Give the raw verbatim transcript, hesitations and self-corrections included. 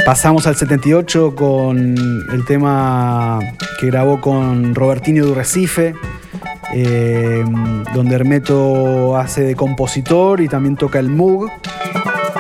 Pasamos al setenta y ocho con el tema que grabó con Robertinho do Recife, eh, donde Hermeto hace de compositor y también toca el Moog.